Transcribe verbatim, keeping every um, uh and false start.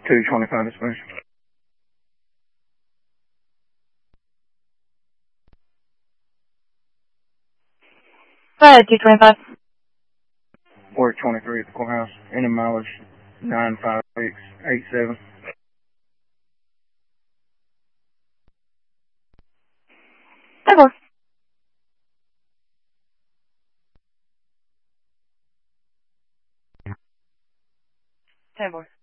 two twenty-five dispatch. Go ahead, two twenty-five. Work twenty-three at the courthouse. Any mileage nine five six eight seven. ten four. ten four.